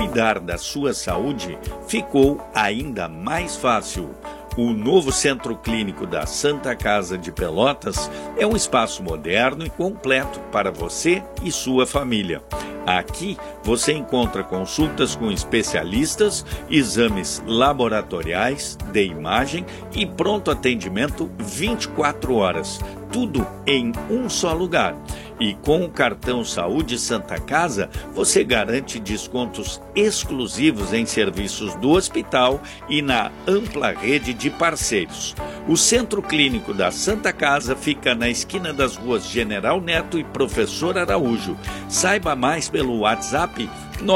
cuidar da sua saúde ficou ainda mais fácil. O novo Centro Clínico da Santa Casa de Pelotas é um espaço moderno e completo para você e sua família. Aqui você encontra consultas com especialistas, exames laboratoriais, de imagem e pronto atendimento 24 horas. Tudo em um só lugar. E com o cartão Saúde Santa Casa, você garante descontos exclusivos em serviços do hospital e na ampla rede de parceiros. O Centro Clínico da Santa Casa fica na esquina das ruas General Neto e Professor Araújo. Saiba mais pelo WhatsApp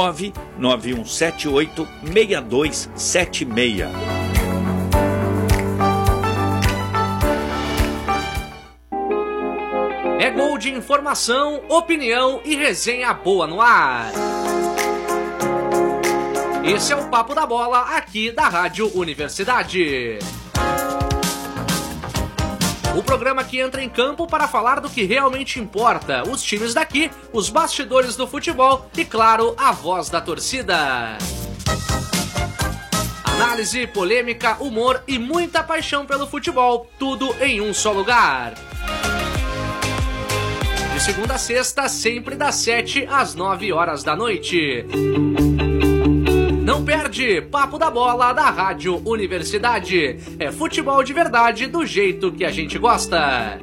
991786276. É gol de informação, opinião e resenha boa no ar. Esse é o Papo da Bola aqui da Rádio Universidade. O programa que entra em campo para falar do que realmente importa, os times daqui, os bastidores do futebol e, claro, a voz da torcida. Análise, polêmica, humor e muita paixão pelo futebol, tudo em um só lugar. De segunda a sexta, sempre das 7 às 9 horas da noite. Não perde, Papo da Bola da Rádio Universidade. É futebol de verdade, do jeito que a gente gosta.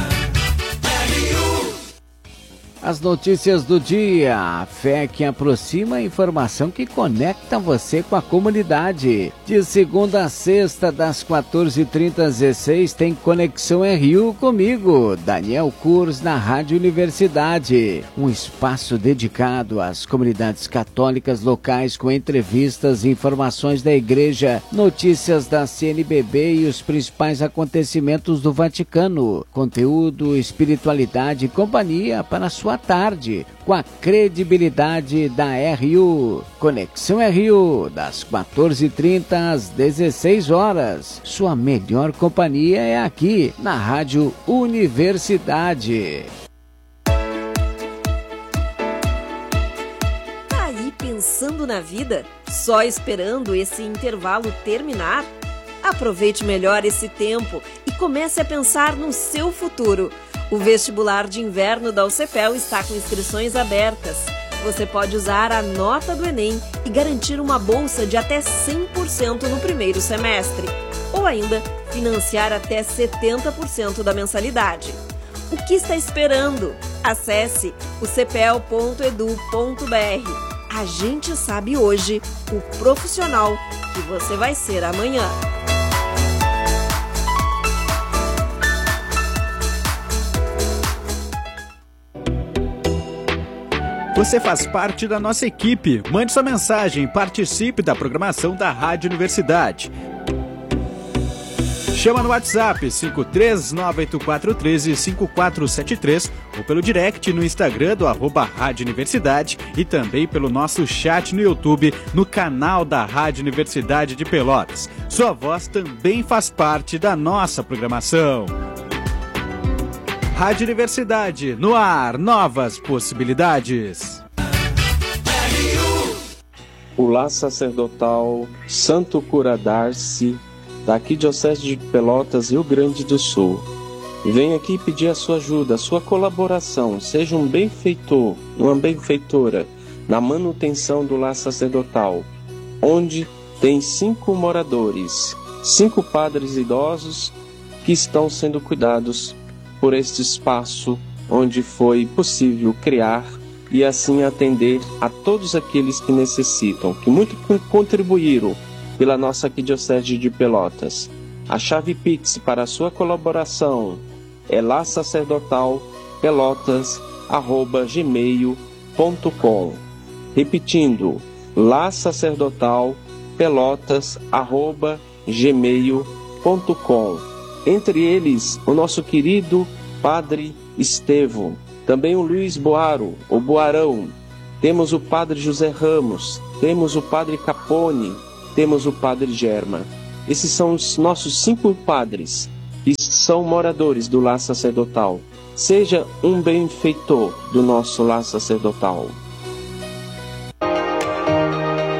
As notícias do dia, a fé que aproxima, a informação que conecta você com a comunidade. De segunda a sexta, das 14h30 às 16h, tem Conexão RU comigo, Daniel Kurz, na Rádio Universidade. Um espaço dedicado às comunidades católicas locais com entrevistas, informações da igreja, notícias da CNBB e os principais acontecimentos do Vaticano. Conteúdo, espiritualidade e companhia para a sua tarde, com a credibilidade da RU. Conexão RU, das 14h30 às 16h. Sua melhor companhia é aqui, na Rádio Universidade. Tá aí pensando na vida? Só esperando esse intervalo terminar? Aproveite melhor esse tempo e comece a pensar no seu futuro. O vestibular de inverno da UCPEL está com inscrições abertas. Você pode usar a nota do Enem e garantir uma bolsa de até 100% no primeiro semestre. Ou ainda, financiar até 70% da mensalidade. O que está esperando? Acesse ucpel.edu.br. A gente sabe hoje o profissional que você vai ser amanhã. Você faz parte da nossa equipe. Mande sua mensagem e participe da programação da Rádio Universidade. Chama no WhatsApp 53984135473 ou pelo direct no Instagram do @Rádio Universidade e também pelo nosso chat no YouTube no canal da Rádio Universidade de Pelotas. Sua voz também faz parte da nossa programação. Rádio Universidade, no ar, novas possibilidades. O lar sacerdotal Santo Cura Darcy, da Arquidiocese de Pelotas, Rio Grande do Sul. Vem aqui pedir a sua ajuda, a sua colaboração. Seja um benfeitor, uma benfeitora na manutenção do lar sacerdotal, onde tem 5 moradores, 5 padres idosos que estão sendo cuidados por este espaço onde foi possível criar e assim atender a todos aqueles que necessitam, que muito contribuíram pela nossa Arquidiocese de Pelotas. A chave Pix para a sua colaboração é lasacerdotalpelotas@gmail.com. Repetindo, lasacerdotalpelotas@gmail.com. Entre eles, o nosso querido Padre Estevão, também o Luiz Boaro, o Boarão, temos o Padre José Ramos, temos o Padre Capone, temos o Padre Germa. Esses são os nossos 5 padres que são moradores do lar sacerdotal. Seja um benfeitor do nosso lar sacerdotal.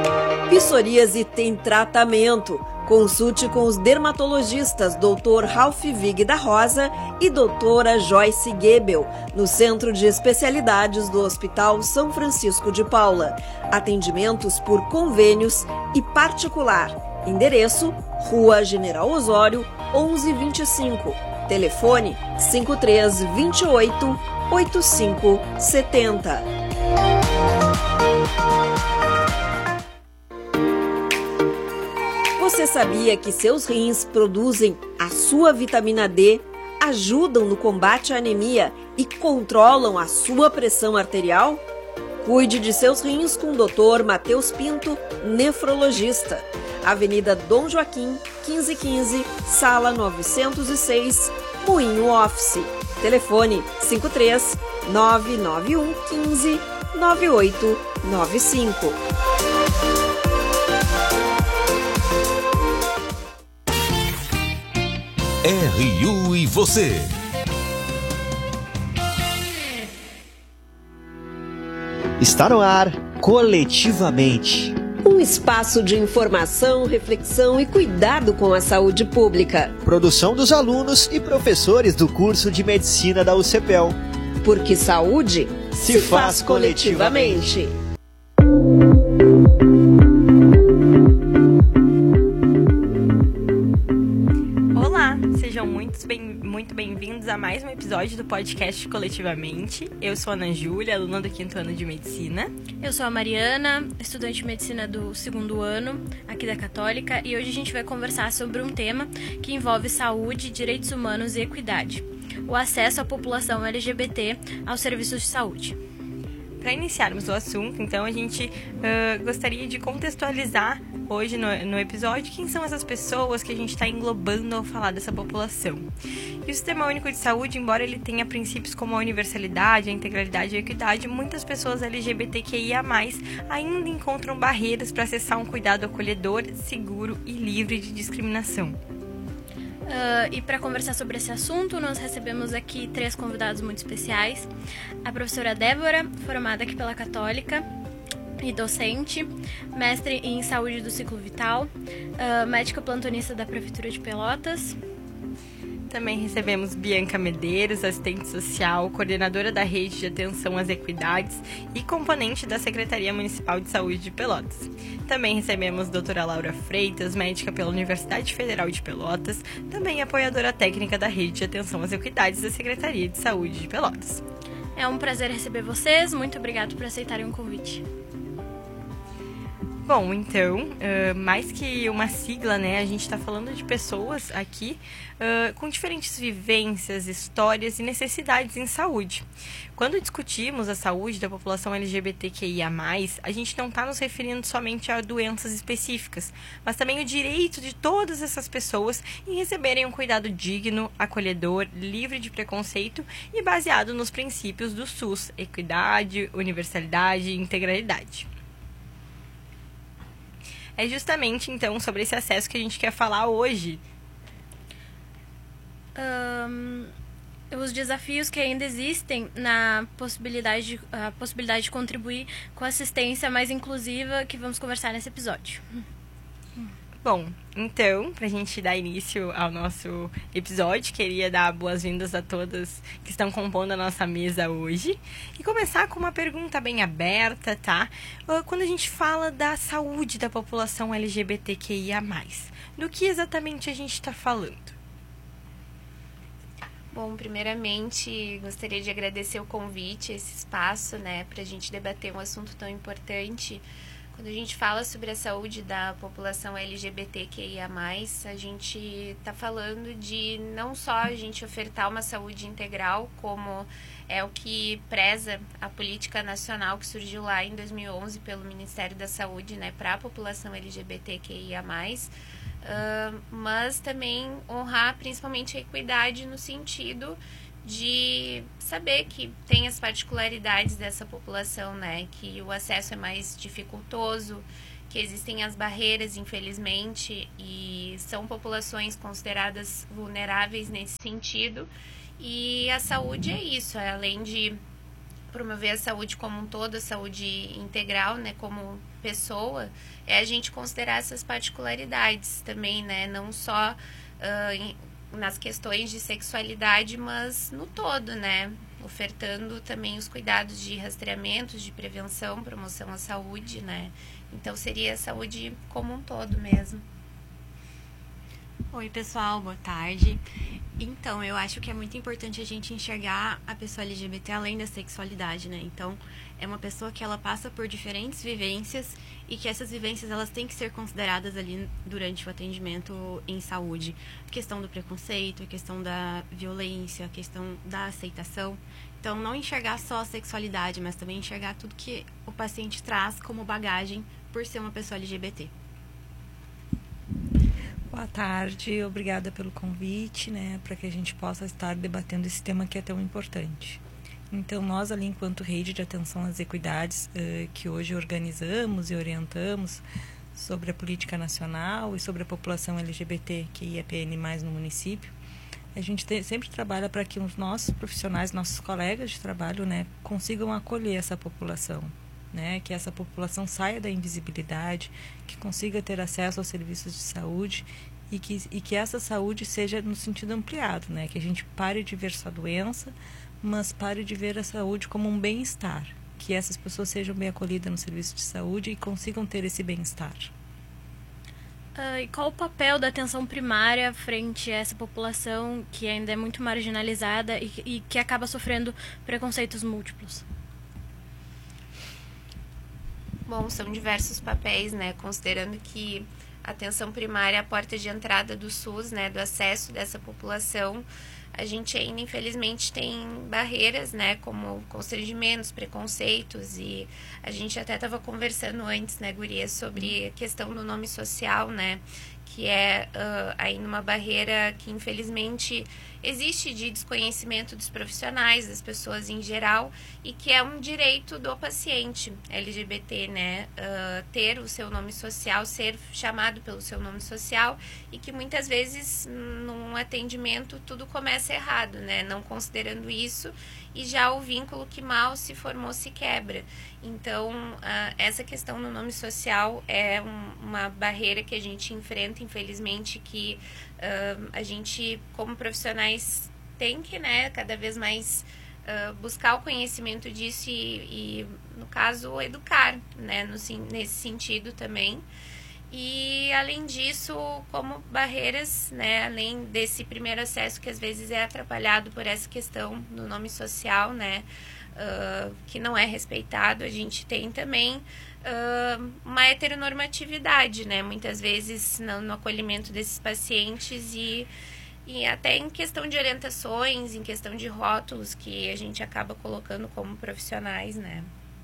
psoríase tem tratamento. Consulte com os dermatologistas Dr. Ralph Vig da Rosa e doutora Joyce Gebel, no Centro de Especialidades do Hospital São Francisco de Paula. Atendimentos por convênios e particular. Endereço: Rua General Osório, 1125. Telefone 5328 8570. Você sabia que seus rins produzem a sua vitamina D, ajudam no combate à anemia e controlam a sua pressão arterial? Cuide de seus rins com o Dr. Matheus Pinto, nefrologista. Avenida Dom Joaquim, 1515, Sala 906, Moinho Office. Telefone 53 991 15 9895. RU e você. Está no ar Coletivamente. Um espaço de informação, reflexão e cuidado com a saúde pública. Produção dos alunos e professores do curso de Medicina da UCPEL. Porque saúde se faz coletivamente. Olá, sejam muito bem-vindos a mais um episódio do podcast Coletivamente. Eu sou a Ana Júlia, aluna do 5º ano de Medicina. Eu sou a Mariana, estudante de Medicina do 2º ano, aqui da Católica, e hoje a gente vai conversar sobre um tema que envolve saúde, direitos humanos e equidade: o acesso à população LGBT aos serviços de saúde. Para iniciarmos o assunto, então, a gente gostaria de contextualizar hoje no episódio quem são essas pessoas que a gente está englobando ao falar dessa população. E o Sistema Único de Saúde, embora ele tenha princípios como a universalidade, a integralidade e a equidade, muitas pessoas LGBTQIA+, ainda encontram barreiras para acessar um cuidado acolhedor, seguro e livre de discriminação. E para conversar sobre esse assunto, nós recebemos aqui 3 convidados muito especiais. A professora Débora, formada aqui pela Católica e docente, mestre em saúde do ciclo vital, médica plantonista da Prefeitura de Pelotas. Também recebemos Bianca Medeiros, assistente social, coordenadora da Rede de Atenção às Equidades e componente da Secretaria Municipal de Saúde de Pelotas. Também recebemos a doutora Laura Freitas, médica pela Universidade Federal de Pelotas, também apoiadora técnica da Rede de Atenção às Equidades da Secretaria de Saúde de Pelotas. É um prazer receber vocês, muito obrigado por aceitarem o convite. Bom, então, mais que uma sigla, né, a gente está falando de pessoas aqui com diferentes vivências, histórias e necessidades em saúde. Quando discutimos a saúde da população LGBTQIA+, a gente não está nos referindo somente a doenças específicas, mas também o direito de todas essas pessoas em receberem um cuidado digno, acolhedor, livre de preconceito e baseado nos princípios do SUS: equidade, universalidade e integralidade. É justamente, então, sobre esse acesso que a gente quer falar hoje. Os desafios que ainda existem na possibilidade de contribuir com a assistência mais inclusiva que vamos conversar nesse episódio. Bom, então, para a gente dar início ao nosso episódio, queria dar boas-vindas a todas que estão compondo a nossa mesa hoje e começar com uma pergunta bem aberta, tá? Quando a gente fala da saúde da população LGBTQIA+, do que exatamente a gente está falando? Bom, primeiramente, gostaria de agradecer o convite, esse espaço, né, para a gente debater um assunto tão importante. Quando a gente fala sobre a saúde da população LGBTQIA+, a gente está falando de não só a gente ofertar uma saúde integral, como é o que preza a política nacional que surgiu lá em 2011 pelo Ministério da Saúde, né, para a população LGBTQIA+, mas também honrar principalmente a equidade no sentido de saber que tem as particularidades dessa população, né? Que o acesso é mais dificultoso, que existem as barreiras, infelizmente, e são populações consideradas vulneráveis nesse sentido. E a saúde é isso, além de promover a saúde como um todo, a saúde integral, né, como pessoa, é a gente considerar essas particularidades também, né, não só nas questões de sexualidade, mas no todo, né, ofertando também os cuidados de rastreamento, de prevenção, promoção à saúde, né, então seria a saúde como um todo mesmo. Oi, pessoal, boa tarde. Então, eu acho que é muito importante a gente enxergar a pessoa LGBT além da sexualidade, né? Então, é uma pessoa que ela passa por diferentes vivências e que essas vivências elas têm que ser consideradas ali durante o atendimento em saúde. A questão do preconceito, a questão da violência, a questão da aceitação. Então, não enxergar só a sexualidade, mas também enxergar tudo que o paciente traz como bagagem por ser uma pessoa LGBT. Boa tarde, obrigada pelo convite, né, para que a gente possa estar debatendo esse tema que é tão importante. Então, nós ali, enquanto rede de atenção às equidades, que hoje organizamos e orientamos sobre a política nacional e sobre a população LGBT, que é PN+, no município, a gente sempre trabalha para que os nossos profissionais, nossos colegas de trabalho, né, consigam acolher essa população. Né, que essa população saia da invisibilidade, que consiga ter acesso aos serviços de saúde e que essa saúde seja no sentido ampliado, né, que a gente pare de ver só doença, mas pare de ver a saúde como um bem-estar, que essas pessoas sejam bem acolhidas no serviço de saúde e consigam ter esse bem-estar. E qual o papel da atenção primária frente a essa população que ainda é muito marginalizada e que acaba sofrendo preconceitos múltiplos? Bom, são diversos papéis, né, considerando que a atenção primária é a porta de entrada do SUS, né, do acesso dessa população. A gente ainda, infelizmente, tem barreiras, né, como constrangimentos, preconceitos, e a gente até estava conversando antes, né, Guria, sobre a questão do nome social, né, que é ainda uma barreira que, infelizmente, existe de desconhecimento dos profissionais, das pessoas em geral, e que é um direito do paciente LGBT, né, ter o seu nome social, ser chamado pelo seu nome social, e que muitas vezes num atendimento tudo começa errado, né, não considerando isso, e já o vínculo que mal se formou se quebra. Então, essa questão no nome social é uma barreira que a gente enfrenta, infelizmente, que a gente, como profissionais, tem que, né, cada vez mais buscar o conhecimento disso e no caso, educar, né, nesse sentido também. E, além disso, como barreiras, né, além desse primeiro acesso que às vezes é atrapalhado por essa questão do nome social, né, que não é respeitado, a gente tem também uma heteronormatividade, né, muitas vezes no acolhimento desses pacientes e até em questão de orientações, em questão de rótulos que a gente acaba colocando como profissionais, né.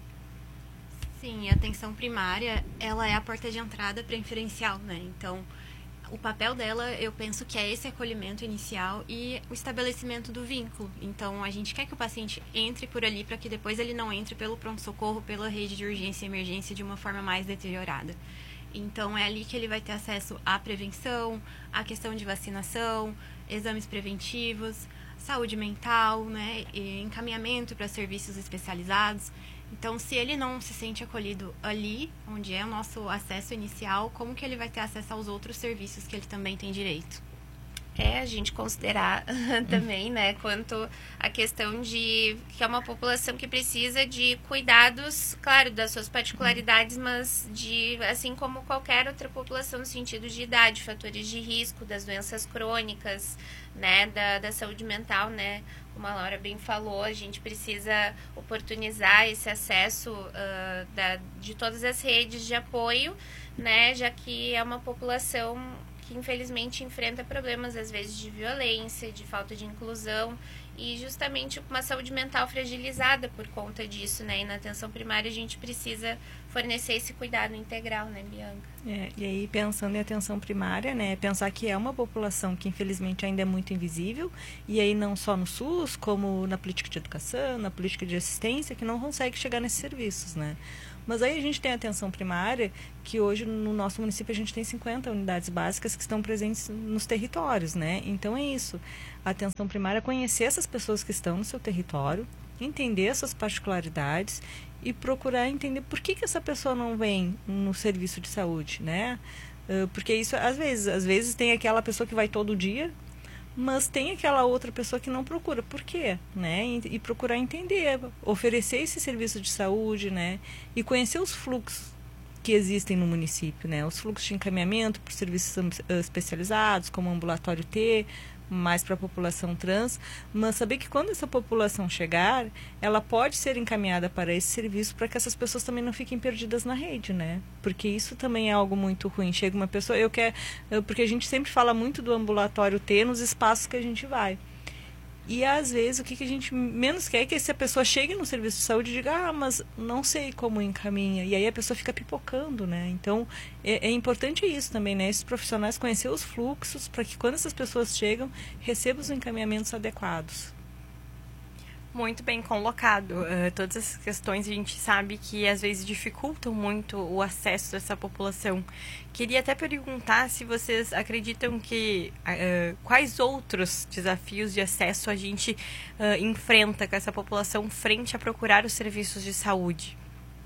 Sim, a atenção primária, ela é a porta de entrada preferencial, né? Então, o papel dela, eu penso que é esse acolhimento inicial e o estabelecimento do vínculo. Então, a gente quer que o paciente entre por ali para que depois ele não entre pelo pronto-socorro, pela rede de urgência e emergência de uma forma mais deteriorada. Então, é ali que ele vai ter acesso à prevenção, à questão de vacinação, exames preventivos, saúde mental, né? E encaminhamento para serviços especializados. Então, se ele não se sente acolhido ali, onde é o nosso acesso inicial, como que ele vai ter acesso aos outros serviços que ele também tem direito? A gente considerar também, né, quanto a questão de que é uma população que precisa de cuidados, claro, das suas particularidades, mas assim como qualquer outra população no sentido de idade, fatores de risco, das doenças crônicas, né, da saúde mental, né, como a Laura bem falou, a gente precisa oportunizar esse acesso de todas as redes de apoio, né, já que é uma população que infelizmente enfrenta problemas às vezes de violência, de falta de inclusão e justamente uma saúde mental fragilizada por conta disso, né? E na atenção primária a gente precisa fornecer esse cuidado integral, né, Bianca? E aí pensando em atenção primária, né, pensar que é uma população que infelizmente ainda é muito invisível e aí não só no SUS, como na política de educação, na política de assistência, que não consegue chegar nesses serviços, né? Mas aí a gente tem a atenção primária, que hoje no nosso município a gente tem 50 unidades básicas que estão presentes nos territórios, né? Então é isso. A atenção primária é conhecer essas pessoas que estão no seu território, entender essas particularidades e procurar entender por que essa pessoa não vem no serviço de saúde, né? Porque isso, às vezes tem aquela pessoa que vai todo dia, mas tem aquela outra pessoa que não procura. Por quê? Né? E procurar entender, oferecer esse serviço de saúde, né? E conhecer os fluxos que existem no município, né? Os fluxos de encaminhamento por serviços especializados, como o ambulatório T, mais para a população trans, mas saber que quando essa população chegar, ela pode ser encaminhada para esse serviço para que essas pessoas também não fiquem perdidas na rede, né? Porque isso também é algo muito ruim. Chega uma pessoa, porque a gente sempre fala muito do ambulatório T nos espaços que a gente vai. E às vezes o que a gente menos quer é que essa pessoa chegue no serviço de saúde e diga, mas não sei como encaminha. E aí a pessoa fica pipocando, né? Então é importante isso também, né? Esses profissionais conhecer os fluxos para que quando essas pessoas chegam, recebam os encaminhamentos adequados. Muito bem colocado. Todas essas questões a gente sabe que às vezes dificultam muito o acesso dessa população. Queria até perguntar se vocês acreditam que quais outros desafios de acesso a gente enfrenta com essa população frente a procurar os serviços de saúde.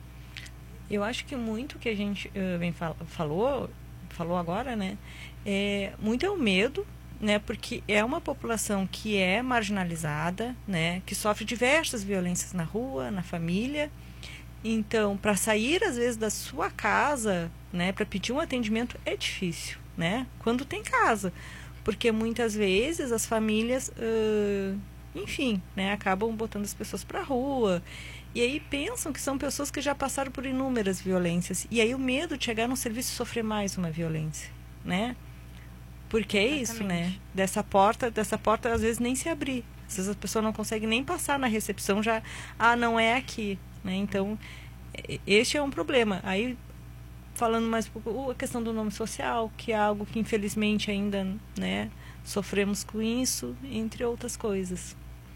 Eu acho que muito que a gente falou agora, né? Muito é o medo, né, porque é uma população que é marginalizada, né, que sofre diversas violências na rua, na família. Então, para sair às vezes da sua casa, né, para pedir um atendimento é difícil, né, quando tem casa, porque muitas vezes as famílias, enfim, né, acabam botando as pessoas para a rua. E aí pensam que são pessoas que já passaram por inúmeras violências. E aí o medo de chegar no serviço e sofrer mais uma violência, né? Porque é isso, né? Dessa porta às vezes nem se abrir. Às vezes a pessoa não consegue nem passar na recepção, já, não é aqui, né? Então, este é um problema. Aí, falando mais um pouco, a questão do nome social, que é algo que infelizmente ainda, né, sofremos com isso, entre outras coisas.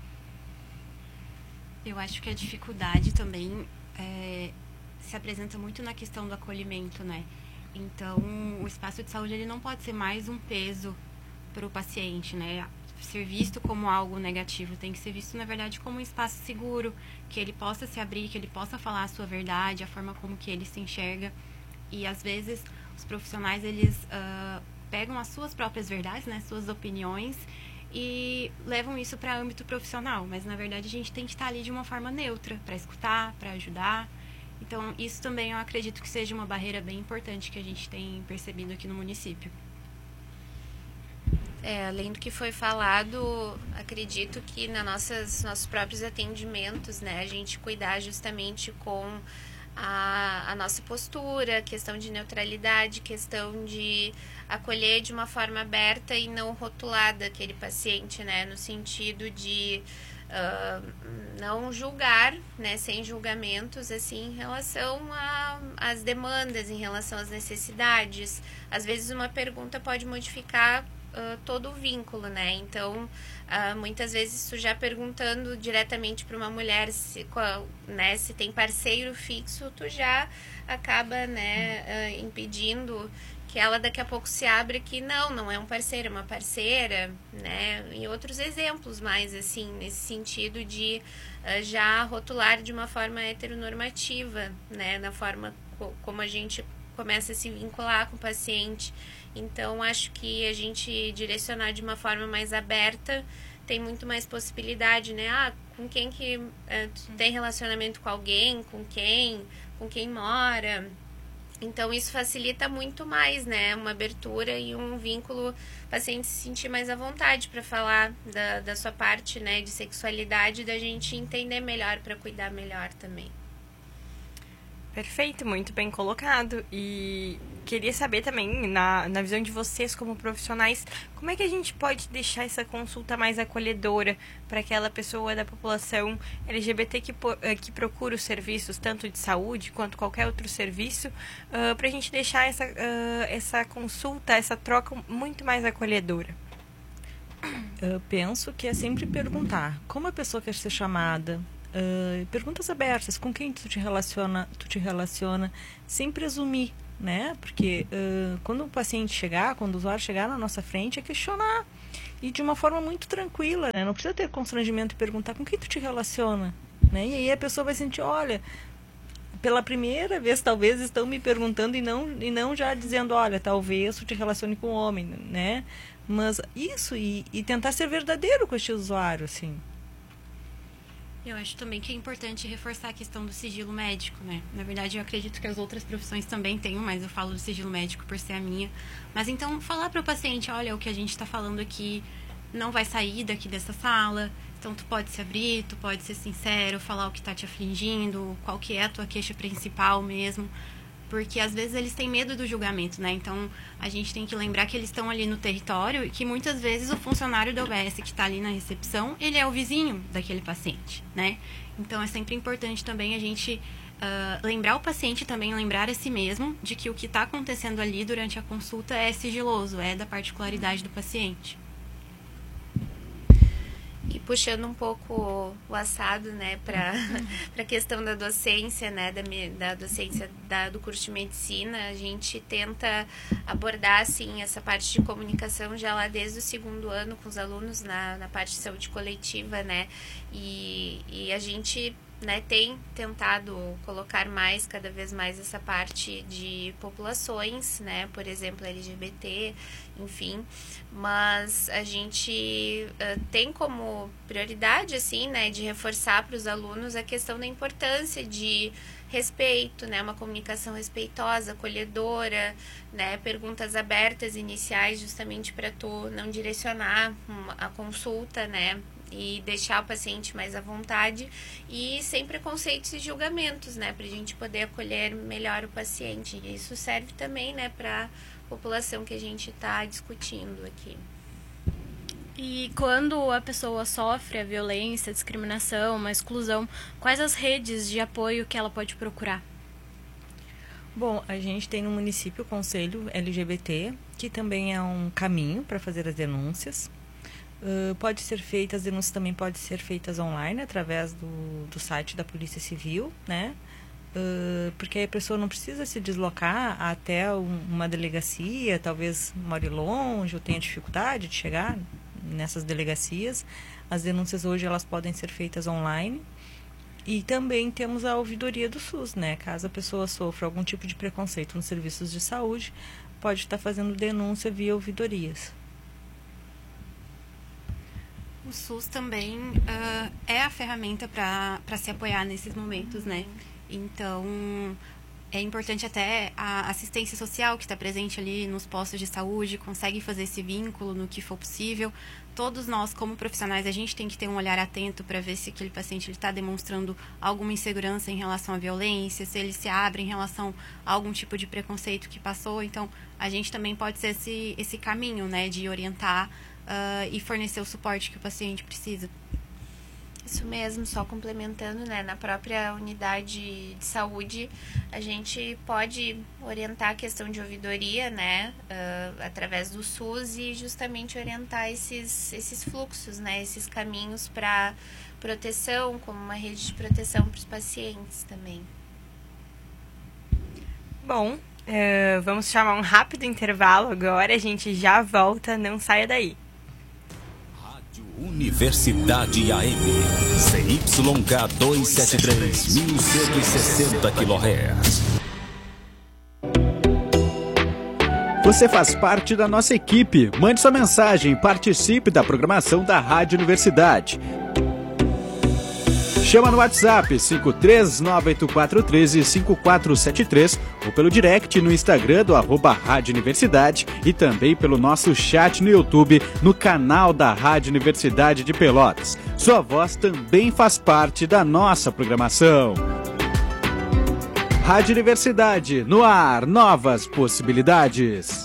Eu acho que a dificuldade também se apresenta muito na questão do acolhimento, né? Então, o espaço de saúde ele não pode ser mais um peso para o paciente, né? Ser visto como algo negativo, tem que ser visto, na verdade, como um espaço seguro, que ele possa se abrir, que ele possa falar a sua verdade, a forma como que ele se enxerga. E, às vezes, os profissionais, eles pegam as suas próprias verdades, né? Suas opiniões, e levam isso para âmbito profissional. Mas, na verdade, a gente tem que estar ali de uma forma neutra, para escutar, para ajudar. Então, isso também eu acredito que seja uma barreira bem importante que a gente tem percebido aqui no município. Além do que foi falado, acredito que nossos próprios atendimentos, né, a gente cuidar justamente com a nossa postura, questão de neutralidade, questão de acolher de uma forma aberta e não rotulada aquele paciente, né, no sentido de não julgar, né, sem julgamentos, assim, em relação às demandas, em relação às necessidades. Às vezes uma pergunta pode modificar todo o vínculo, né? Então, muitas vezes tu já perguntando diretamente para uma mulher se tem parceiro fixo, tu já acaba, né, impedindo que ela daqui a pouco se abre que não é um parceiro, é uma parceira, né? E outros exemplos mais, assim, nesse sentido de já rotular de uma forma heteronormativa, né? Na forma como a gente começa a se vincular com o paciente. Então, acho que a gente direcionar de uma forma mais aberta tem muito mais possibilidade, né? Com quem que tu tem relacionamento com alguém, com quem mora. Então, isso facilita muito mais, né? Uma abertura e um vínculo, o paciente se sentir mais à vontade para falar da sua parte, né? De sexualidade, da gente entender melhor para cuidar melhor também. Perfeito, muito bem colocado. E queria saber também, na visão de vocês como profissionais, como é que a gente pode deixar essa consulta mais acolhedora para aquela pessoa da população LGBT que procura os serviços, tanto de saúde quanto qualquer outro serviço, para a gente deixar essa consulta, essa troca muito mais acolhedora? Eu penso que é sempre perguntar como a pessoa quer ser chamada. Perguntas abertas, com quem tu te relaciona, sem presumir, né? Porque quando o paciente chegar, quando o usuário chegar na nossa frente, é questionar. e de uma forma muito tranquila, né? Não precisa ter constrangimento e perguntar com quem tu te relaciona, né? E aí a pessoa vai sentir, olha, pela primeira vez talvez estão me perguntando e não já dizendo, olha, talvez tu te relacione com um homem, né? Mas isso, e tentar ser verdadeiro com este usuário, assim. Eu acho também que é importante reforçar a questão do sigilo médico, né? Na verdade, eu acredito que as outras profissões também tenham, mas eu falo do sigilo médico por ser a minha. Mas então, falar para o paciente, olha, o que a gente está falando aqui não vai sair daqui dessa sala, então tu pode se abrir, tu pode ser sincero, falar o que está te afligindo, qual que é a tua queixa principal mesmo. Porque às vezes eles têm medo do julgamento, né? Então a gente tem que lembrar que eles estão ali no território e que muitas vezes o funcionário da UBS que está ali na recepção, ele é o vizinho daquele paciente, né? Então é sempre importante também a gente lembrar o paciente, também lembrar a si mesmo de que o que está acontecendo ali durante a consulta é sigiloso, é da particularidade do paciente. E puxando um pouco o assado, né, para a questão da docência, né, da docência do curso de medicina, a gente tenta abordar, assim, essa parte de comunicação já lá desde o 2º ano com os alunos na parte de saúde coletiva, né, e a gente, né, tem tentado colocar cada vez mais essa parte de populações, né, por exemplo, LGBT, enfim, mas a gente tem como prioridade, assim, né, de reforçar para os alunos a questão da importância de respeito, né, uma comunicação respeitosa, acolhedora, né, perguntas abertas iniciais, justamente para tu não direcionar a consulta, né, e deixar o paciente mais à vontade e sem preconceitos e julgamentos, né, para a gente poder acolher melhor o paciente. E isso serve também, né, para a população que a gente está discutindo aqui. E quando a pessoa sofre a violência, a discriminação, uma exclusão, quais as redes de apoio que ela pode procurar? Bom, a gente tem no município o Conselho LGBT, que também é um caminho para fazer as denúncias. As denúncias também podem ser feitas online, através do site da Polícia Civil, né? Porque a pessoa não precisa se deslocar até uma delegacia, talvez more longe ou tenha dificuldade de chegar nessas delegacias. As denúncias hoje elas podem ser feitas online. E também temos a ouvidoria do SUS, né? Caso a pessoa sofra algum tipo de preconceito nos serviços de saúde, pode estar fazendo denúncia via ouvidorias. O SUS também é a ferramenta para se apoiar nesses momentos, né? Então, é importante até a assistência social que está presente ali nos postos de saúde, consegue fazer esse vínculo no que for possível. Todos nós, como profissionais, a gente tem que ter um olhar atento para ver se aquele paciente está demonstrando alguma insegurança em relação à violência, se ele se abre em relação a algum tipo de preconceito que passou. Então, a gente também pode ser esse caminho, né, de orientar e fornecer o suporte que o paciente precisa. Isso mesmo, só complementando, né, na própria unidade de saúde, a gente pode orientar a questão de ouvidoria, né, através do SUS e justamente orientar esses fluxos, né, esses caminhos para proteção, como uma rede de proteção para os pacientes também. Bom, vamos chamar um rápido intervalo agora, a gente já volta, não saia daí. Universidade AM, CYK 273, 1160 kHz. Você faz parte da nossa equipe. Mande sua mensagem e participe da programação da Rádio Universidade. Chama no WhatsApp 53984135473 ou pelo direct no Instagram do @Rádio Universidade e também pelo nosso chat no YouTube no canal da Rádio Universidade de Pelotas. Sua voz também faz parte da nossa programação. Rádio Universidade, no ar, novas possibilidades.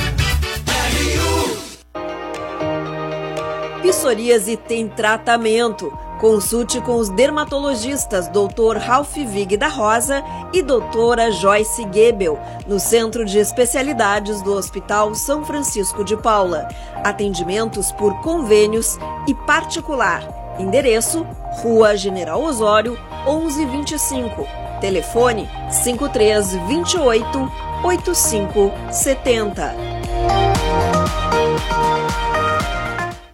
Psoríase tem tratamento. Consulte com os dermatologistas Dr. Ralph Vig da Rosa e doutora Joyce Gebel, no Centro de Especialidades do Hospital São Francisco de Paula. Atendimentos por convênios e particular. Endereço: Rua General Osório, 1125. Telefone: 5328-8570.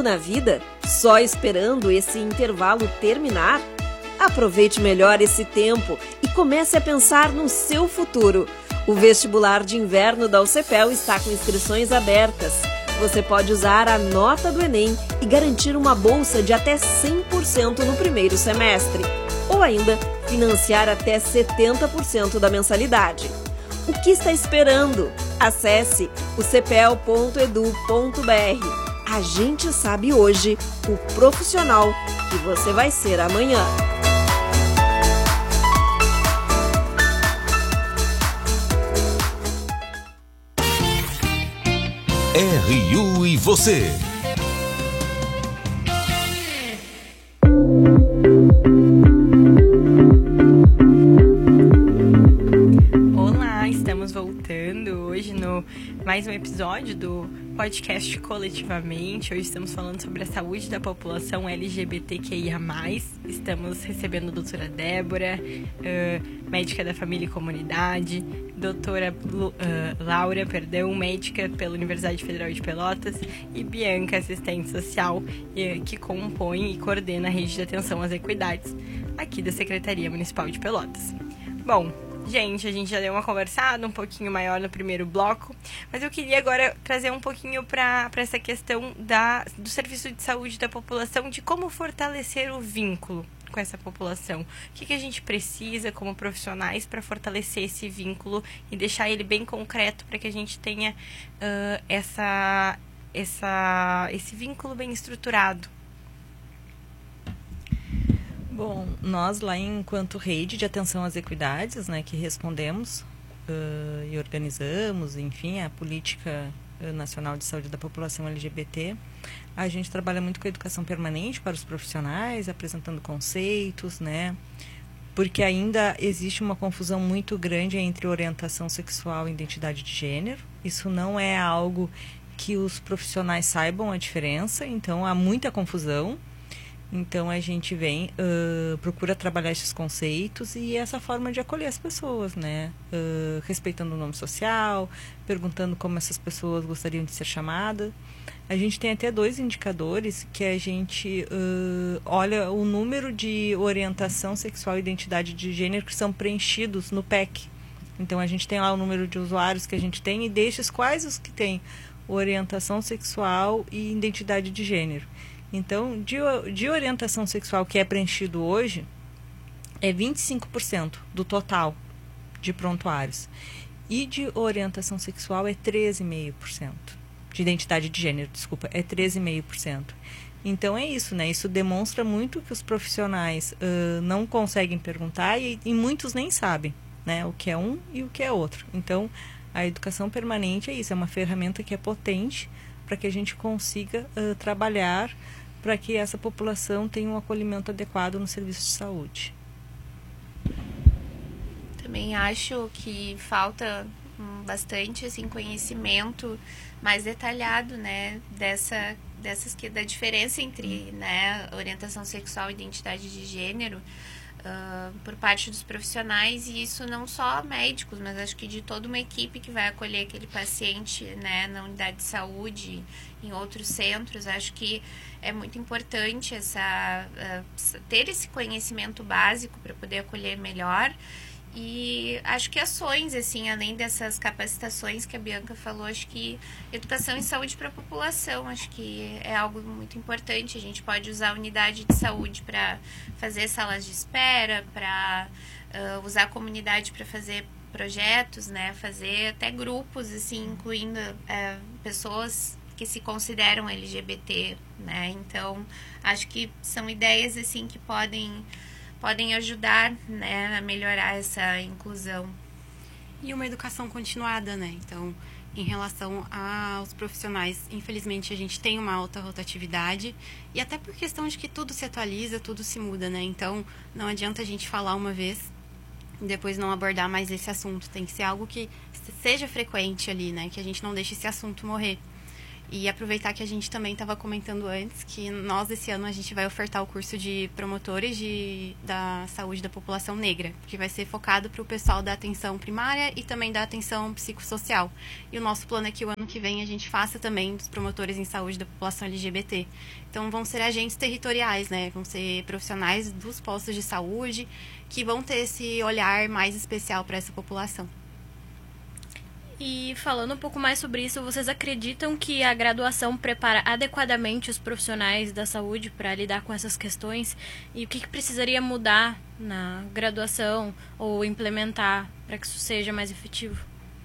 na vida, só esperando esse intervalo terminar? Aproveite melhor esse tempo e comece a pensar no seu futuro. O vestibular de inverno da UCPEL está com inscrições abertas. Você pode usar a nota do Enem e garantir uma bolsa de até 100% no primeiro semestre. Ou ainda, financiar até 70% da mensalidade. O que está esperando? Acesse ucpel.edu.br. A gente sabe hoje o profissional que você vai ser amanhã. RU e você. Olá, estamos voltando hoje no mais um episódio do podcast Coletivamente. Hoje estamos falando sobre a saúde da população LGBTQIA+. Estamos recebendo a doutora Débora, médica da família e comunidade, doutora Laura, médica pela Universidade Federal de Pelotas, e Bianca, assistente social, que compõe e coordena a rede de atenção às equidades aqui da Secretaria Municipal de Pelotas. Bom, gente, a gente já deu uma conversada um pouquinho maior no primeiro bloco, mas eu queria agora trazer um pouquinho para essa questão do serviço de saúde da população, de como fortalecer o vínculo com essa população. O que a gente precisa como profissionais para fortalecer esse vínculo e deixar ele bem concreto para que a gente tenha esse vínculo bem estruturado. Bom, nós lá enquanto rede de atenção às equidades, né, que respondemos e organizamos, enfim, a política nacional de saúde da população LGBT, a gente trabalha muito com a educação permanente para os profissionais, apresentando conceitos, né, porque ainda existe uma confusão muito grande entre orientação sexual e identidade de gênero. Isso não é algo que os profissionais saibam a diferença, então há muita confusão. Então a gente procura trabalhar esses conceitos e essa forma de acolher as pessoas, né? Respeitando o nome social, perguntando como essas pessoas gostariam de ser chamadas. A gente tem até 2 indicadores que a gente olha o número de orientação sexual e identidade de gênero que são preenchidos no PEC. Então a gente tem lá o número de usuários que a gente tem e destes quais os que têm orientação sexual e identidade de gênero. Então, de orientação sexual que é preenchido hoje, é 25% do total de prontuários. E de orientação sexual é 13,5%. De identidade de gênero, desculpa, é 13,5%. Então, é isso, né? Isso demonstra muito que os profissionais não conseguem perguntar e muitos nem sabem, né? O que é um e o que é outro. Então, a educação permanente é isso, é uma ferramenta que é potente para que a gente consiga trabalhar para que essa população tenha um acolhimento adequado no serviço de saúde. Também acho que falta bastante assim, conhecimento mais detalhado, né, da diferença entre, né, orientação sexual e identidade de gênero por parte dos profissionais, e isso não só médicos, mas acho que de toda uma equipe que vai acolher aquele paciente, né, na unidade de saúde, em outros centros. Acho que é muito importante ter esse conhecimento básico para poder acolher melhor. E acho que ações, assim, além dessas capacitações que a Bianca falou, acho que educação em saúde para a população, acho que é algo muito importante. A gente pode usar a unidade de saúde para fazer salas de espera, para usar a comunidade para fazer projetos, né, fazer até grupos, assim, incluindo pessoas que se consideram LGBT, né. Então, acho que são ideias, assim, que podem ajudar, né, a melhorar essa inclusão. E uma educação continuada, né? Então, em relação aos profissionais, infelizmente a gente tem uma alta rotatividade, e até por questão de que tudo se atualiza, tudo se muda, né? Então, não adianta a gente falar uma vez e depois não abordar mais esse assunto. Tem que ser algo que seja frequente ali, né? Que a gente não deixe esse assunto morrer. E aproveitar que a gente também estava comentando antes que nós, esse ano, a gente vai ofertar o curso de promotores da saúde da população negra, que vai ser focado para o pessoal da atenção primária e também da atenção psicossocial. E o nosso plano é que o ano que vem a gente faça também dos promotores em saúde da população LGBT. Então, vão ser agentes territoriais, né? Vão ser profissionais dos postos de saúde que vão ter esse olhar mais especial para essa população. E falando um pouco mais sobre isso, vocês acreditam que a graduação prepara adequadamente os profissionais da saúde para lidar com essas questões? E o que precisaria mudar na graduação ou implementar para que isso seja mais efetivo?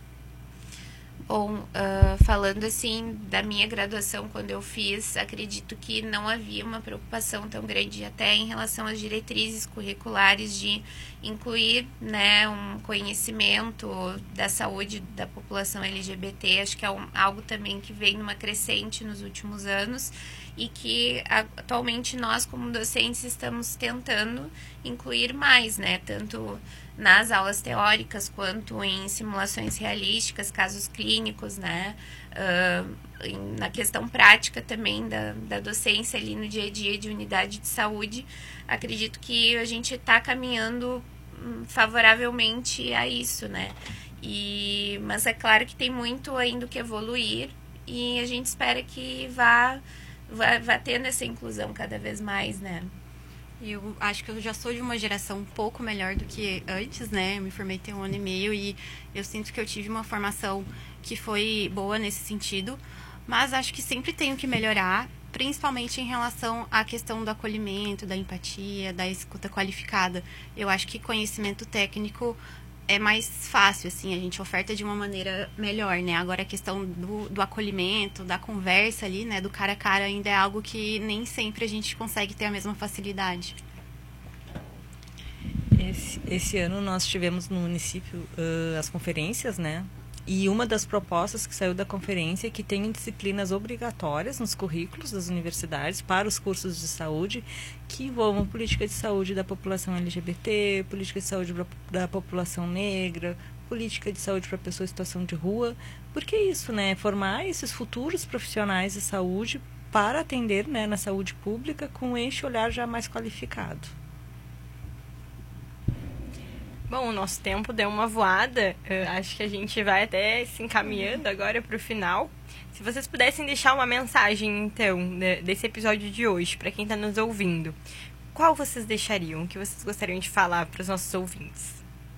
Bom, falando assim da minha graduação, quando eu fiz, acredito que não havia uma preocupação tão grande até em relação às diretrizes curriculares de incluir, né, um conhecimento da saúde da população LGBT. Acho que é algo também que vem numa crescente nos últimos anos e que atualmente nós, como docentes, estamos tentando incluir mais, né, tanto nas aulas teóricas quanto em simulações realísticas, casos clínicos, né, na questão prática também da docência ali no dia a dia de unidade de saúde. Acredito que a gente está caminhando favoravelmente a isso, né, mas é claro que tem muito ainda que evoluir e a gente espera que vá tendo essa inclusão cada vez mais, né. Eu acho que eu já sou de uma geração um pouco melhor do que antes, né? Eu me formei tem 1 ano e meio e eu sinto que eu tive uma formação que foi boa nesse sentido, mas acho que sempre tenho que melhorar, principalmente em relação à questão do acolhimento, da empatia, da escuta qualificada. Eu acho que conhecimento técnico é mais fácil, assim, a gente oferta de uma maneira melhor, né? Agora a questão do acolhimento, da conversa ali, né, do cara a cara ainda é algo que nem sempre a gente consegue ter a mesma facilidade. Esse ano nós tivemos no município as conferências, né? E uma das propostas que saiu da conferência é que tenham disciplinas obrigatórias nos currículos das universidades para os cursos de saúde que envolvam política de saúde da população LGBT, política de saúde da população negra, política de saúde para pessoas em situação de rua. Porque é isso, né? Formar esses futuros profissionais de saúde para atender, né, na saúde pública com este olhar já mais qualificado. Bom, o nosso tempo deu uma voada, acho que a gente vai até se encaminhando agora para o final. Se vocês pudessem deixar uma mensagem, então, desse episódio de hoje, para quem está nos ouvindo, qual vocês deixariam? O que vocês gostariam de falar para os nossos ouvintes?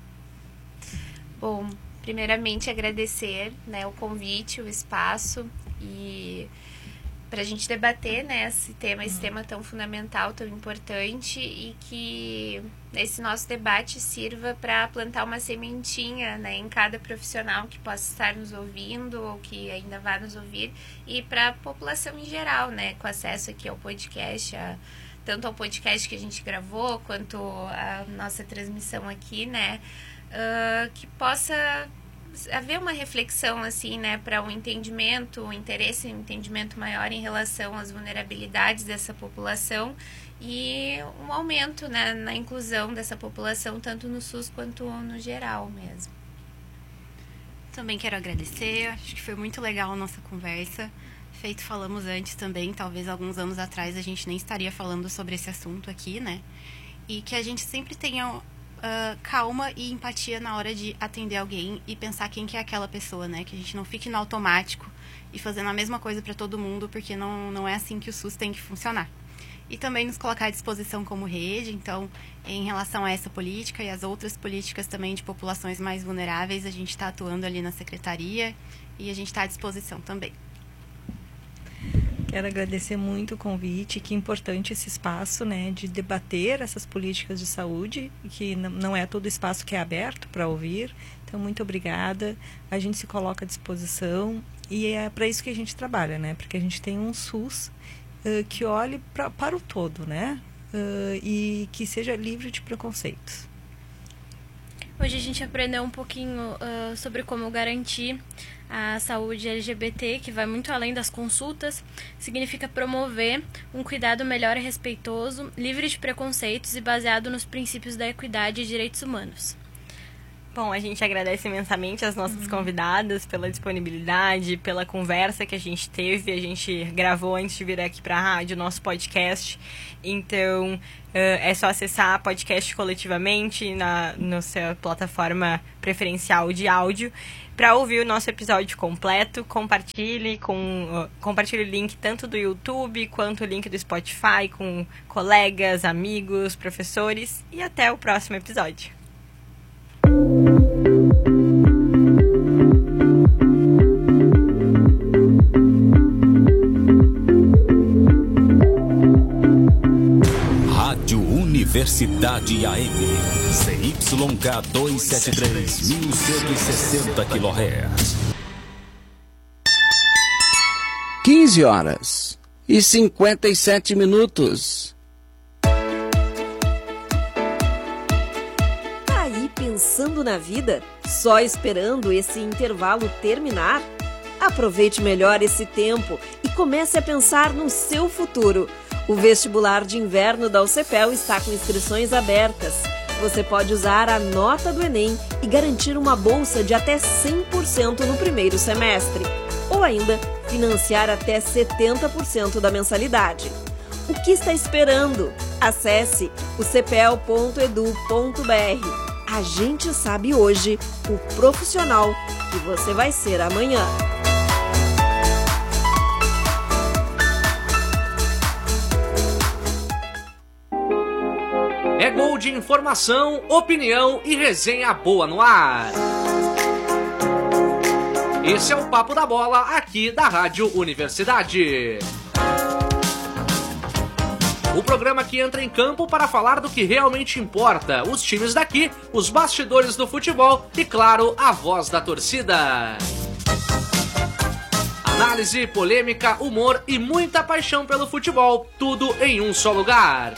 Bom, primeiramente agradecer, né, o convite, o espaço e para a gente debater, né, esse tema tão fundamental, tão importante e que esse nosso debate sirva para plantar uma sementinha, né, em cada profissional que possa estar nos ouvindo ou que ainda vá nos ouvir e para a população em geral, né, com acesso aqui ao podcast, tanto ao podcast que a gente gravou quanto a nossa transmissão aqui, né, que possa haver uma reflexão, assim, né, para um entendimento, um interesse em um entendimento maior em relação às vulnerabilidades dessa população e um aumento, né, na inclusão dessa população, tanto no SUS quanto no geral mesmo. Também quero agradecer, acho que foi muito legal a nossa conversa. Falamos antes também, talvez alguns anos atrás a gente nem estaria falando sobre esse assunto aqui, né, e que a gente sempre tenha calma e empatia na hora de atender alguém e pensar quem que é aquela pessoa, né? Que a gente não fique no automático e fazendo a mesma coisa para todo mundo, porque não é assim que o SUS tem que funcionar. E também nos colocar à disposição como rede, então, em relação a essa política e as outras políticas também de populações mais vulneráveis, a gente está atuando ali na secretaria e a gente está à disposição também. Quero agradecer muito o convite, que é importante esse espaço, né, de debater essas políticas de saúde, que não é todo espaço que é aberto para ouvir. Então, muito obrigada. A gente se coloca à disposição e é para isso que a gente trabalha, né, porque a gente tem um SUS que olhe para o todo, né, e que seja livre de preconceitos. Hoje a gente aprendeu um pouquinho sobre como garantir a saúde LGBT, que vai muito além das consultas. Significa promover um cuidado melhor e respeitoso, livre de preconceitos e baseado nos princípios da equidade e direitos humanos. Bom, a gente agradece imensamente as nossas convidadas pela disponibilidade, pela conversa que a gente teve. A gente gravou antes de vir aqui para a rádio, nosso podcast. Então, é só acessar podcast coletivamente na sua plataforma preferencial de áudio para ouvir o nosso episódio completo. Compartilhe o link tanto do YouTube quanto o link do Spotify com colegas, amigos, professores. E até o próximo episódio. Universidade AM, CYK 273, 1160 kHz. 15 horas e 57 minutos. Tá aí pensando na vida? Só esperando esse intervalo terminar? Aproveite melhor esse tempo e comece a pensar no seu futuro. O vestibular de inverno da UCPEL está com inscrições abertas. Você pode usar a nota do Enem e garantir uma bolsa de até 100% no primeiro semestre. Ou ainda, financiar até 70% da mensalidade. O que está esperando? Acesse ucpel.edu.br. A gente sabe hoje o profissional que você vai ser amanhã. É gol de informação, opinião e resenha boa no ar. Esse é o Papo da Bola aqui da Rádio Universidade. O programa que entra em campo para falar do que realmente importa, os times daqui, os bastidores do futebol e, claro, a voz da torcida. Análise, polêmica, humor e muita paixão pelo futebol, tudo em um só lugar.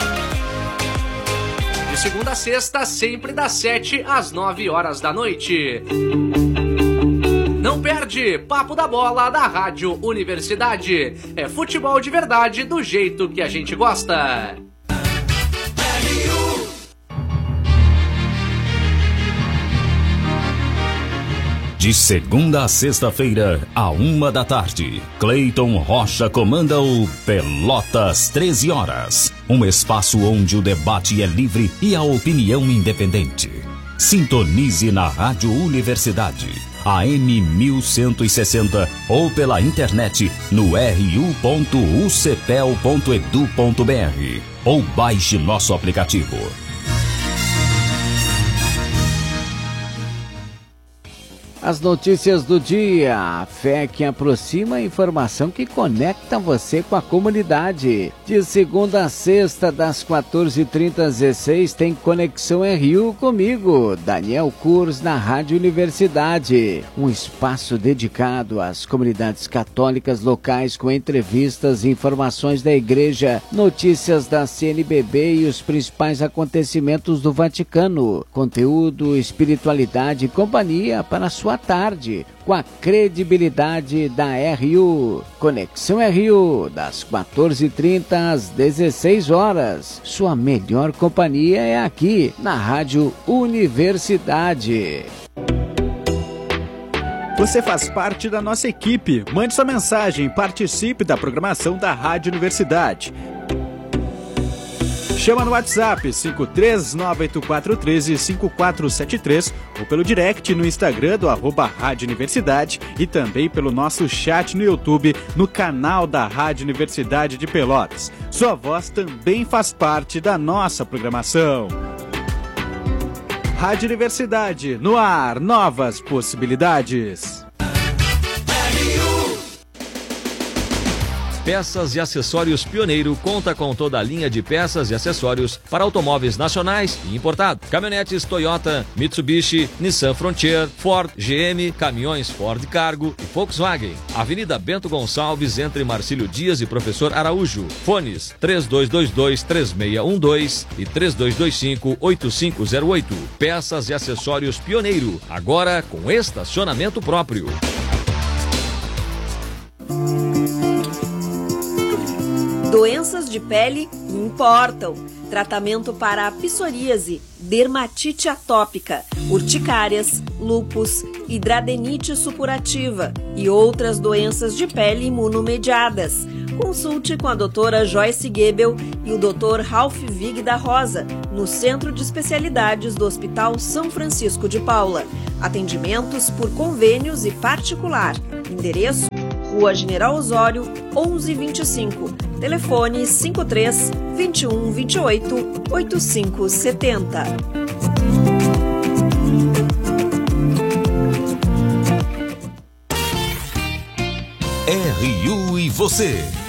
De segunda a sexta, sempre das 7 às 9 horas da noite. Não perde, Papo da Bola da Rádio Universidade. É futebol de verdade do jeito que a gente gosta. De segunda a sexta-feira, à 13h, Cleiton Rocha comanda o Pelotas 13 horas. Um espaço onde o debate é livre e a opinião independente. Sintonize na Rádio Universidade, AM 1160 ou pela internet no ru.ucpel.edu.br ou baixe nosso aplicativo. As notícias do dia, a fé que aproxima, a informação que conecta você com a comunidade. De segunda a sexta, das 14h30 às 16h, tem Conexão RU comigo, Daniel Kurz, na Rádio Universidade. Um espaço dedicado às comunidades católicas locais com entrevistas, informações da igreja, notícias da CNBB e os principais acontecimentos do Vaticano. Conteúdo, espiritualidade e companhia para a sua tarde, com a credibilidade da RU. Conexão RU, das 14h30 às 16h. Sua melhor companhia é aqui, na Rádio Universidade. Você faz parte da nossa equipe. Mande sua mensagem, participe da programação da Rádio Universidade. Chama no WhatsApp 53984135473 ou pelo direct no Instagram do @Rádio Universidade e também pelo nosso chat no YouTube no canal da Rádio Universidade de Pelotas. Sua voz também faz parte da nossa programação. Rádio Universidade, no ar, novas possibilidades. Peças e Acessórios Pioneiro conta com toda a linha de peças e acessórios para automóveis nacionais e importados. Caminhonetes Toyota, Mitsubishi, Nissan Frontier, Ford, GM, caminhões Ford Cargo e Volkswagen. Avenida Bento Gonçalves, entre Marcílio Dias e Professor Araújo. Fones 3222-3612 e 3225-8508. Peças e Acessórios Pioneiro, agora com estacionamento próprio. Doenças de pele importam. tratamento para psoríase, dermatite atópica, urticárias, lúpus, hidradenite supurativa e outras doenças de pele imunomediadas. Consulte com a doutora Joyce Gebel e o Dr. Ralph Vig da Rosa, no Centro de Especialidades do Hospital São Francisco de Paula. Atendimentos por convênios e particular. Endereço: Rua General Osório, 1125. Telefone 53 21 28 8570. RU e você,